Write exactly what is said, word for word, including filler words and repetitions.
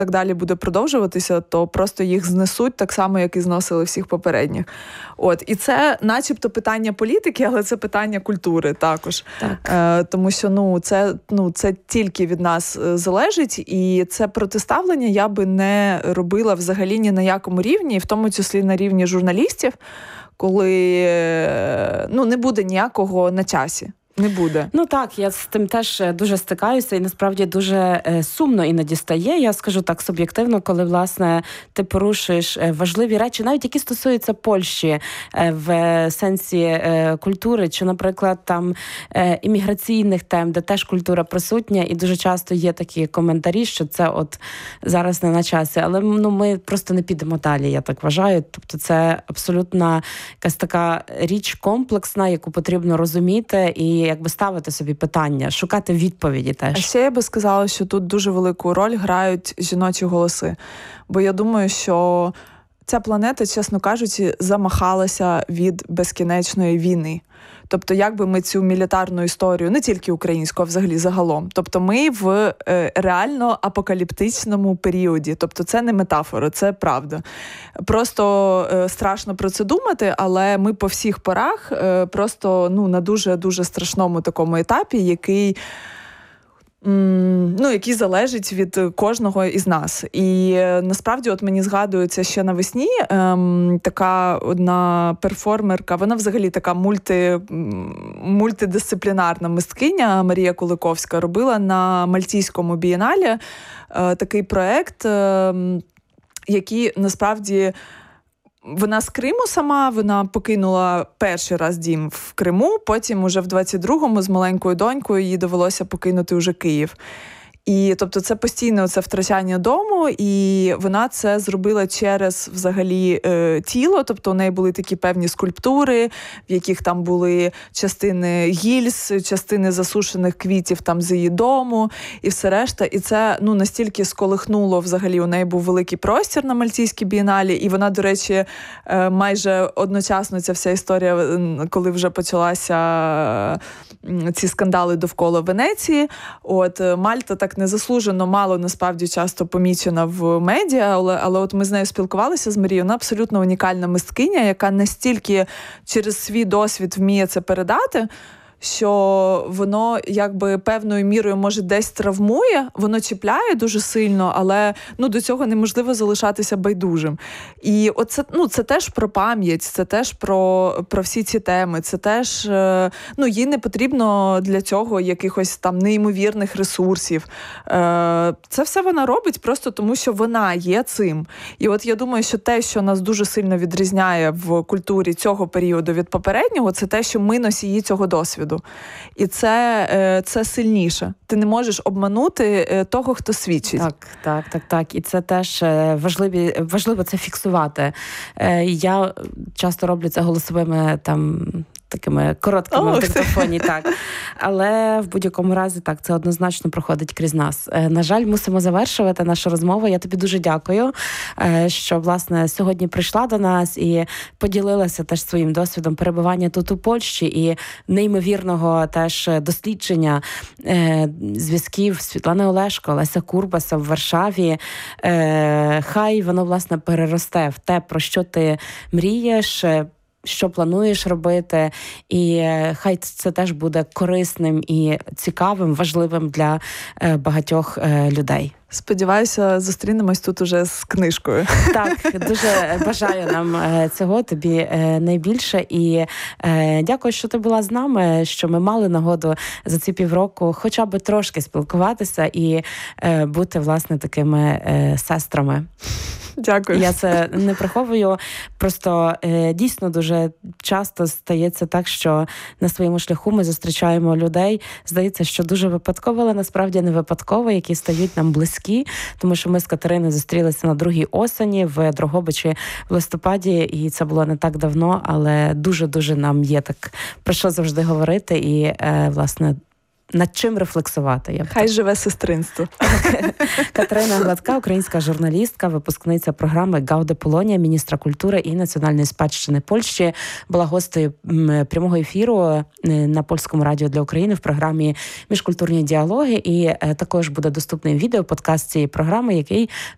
так далі буде продовжуватися, то просто їх знесуть так само, як і зносили всіх попередніх. От. І це начебто питання політики, але це питання культури також. Так. Е, тому що ну, це, ну, це тільки від нас залежить, і це протиставлення я би не робила взагалі ні на якому рівні, в тому числі на рівні журналістів, коли ну, не буде ніякого на часі. Не буде. Ну так, я з тим теж дуже стикаюся і насправді дуже е, сумно іноді стає, я скажу так суб'єктивно, коли, власне, ти порушуєш важливі речі, навіть які стосуються Польщі е, в сенсі е, культури, чи, наприклад, там е, імміграційних тем, де теж культура присутня, і дуже часто є такі коментарі, що це от зараз не на часі, але ну, ми просто не підемо далі, я так вважаю. Тобто це абсолютно якась така річ комплексна, яку потрібно розуміти і якби ставити собі питання, шукати відповіді теж. А ще я би сказала, що тут дуже велику роль грають жіночі голоси. Бо я думаю, що ця планета, чесно кажучи, замахалася від безкінечної війни. Тобто, як би ми цю мілітарну історію, не тільки українську, а взагалі загалом. Тобто ми в е, реально апокаліптичному періоді. Тобто це не метафора, це правда. Просто е, страшно про це думати, але ми по всіх порах е, просто ну, на дуже-дуже страшному такому етапі, який... Ну, який залежить від кожного із нас. І насправді от мені згадується ще навесні ем, така одна перформерка, вона взагалі така мульти, мультидисциплінарна мисткиня Марія Куликовська робила на Мальтійському бієналі е, такий проект, е, який насправді вона з Криму сама, вона покинула перший раз дім в Криму, потім уже в двадцять другому з маленькою донькою їй довелося покинути уже Київ. І, тобто, це постійне оце втрачання дому, і вона це зробила через, взагалі, е, тіло, тобто у неї були такі певні скульптури, в яких там були частини гільз, частини засушених квітів там з її дому, і все решта. І це, ну, настільки сколихнуло, взагалі, у неї був великий простір на Мальтійській бієналі, і вона, до речі, е, майже одночасно ця вся історія, коли вже почалася е, ці скандали довкола Венеції, от, Мальта так незаслужено мало, насправді, часто помічена в медіа, але, але от ми з нею спілкувалися з Марією, вона абсолютно унікальна мисткиня, яка настільки через свій досвід вміє це передати, що воно якби певною мірою, може, десь травмує, воно чіпляє дуже сильно, але ну, до цього неможливо залишатися байдужим. І оце, ну, це теж про пам'ять, це теж про, про всі ці теми, це теж, ну, їй не потрібно для цього якихось там неймовірних ресурсів. Це все вона робить просто тому, що вона є цим. І от я думаю, що те, що нас дуже сильно відрізняє в культурі цього періоду від попереднього, це те, що ми носії цього досвіду. І це, це сильніше. Ти не можеш обманути того, хто свідчить. Так, так, так, так. І це теж важливі, важливо це фіксувати. Я часто роблю це голосовими там такими короткими oh, в диктофоні, так. Але в будь-якому разі, так, це однозначно проходить крізь нас. На жаль, мусимо завершувати нашу розмову. Я тобі дуже дякую, що, власне, сьогодні прийшла до нас і поділилася теж своїм досвідом перебування тут у Польщі і неймовірного теж дослідження зв'язків Світлани Олешко, Леся Курбаса в Варшаві. Хай воно, власне, переросте в те, про що ти мрієш, що плануєш робити, і хай це теж буде корисним і цікавим, важливим для багатьох людей. Сподіваюся, зустрінемось тут уже з книжкою. Так, дуже бажаю нам цього, тобі найбільше. І дякую, що ти була з нами, що ми мали нагоду за ці півроку хоча б трошки спілкуватися і бути, власне, такими сестрами. Дякую. Я це не приховую. Просто е, дійсно дуже часто стається так, що на своєму шляху ми зустрічаємо людей, здається, що дуже випадково, але насправді не випадково, які стають нам близькі, тому що ми з Катериною зустрілися на другій осені в Дрогобичі в листопаді, і це було не так давно, але дуже-дуже нам є так про що завжди говорити і, е, власне, над чим рефлексувати. Я Хай живе сестринство. Катерина Гладка, українська журналістка, випускниця програми «Гауде Полонія», міністра культури і національної спадщини Польщі, була гостею прямого ефіру на Польському радіо для України в програмі «Міжкультурні діалоги». І також буде доступний відео, подкаст цієї програми, який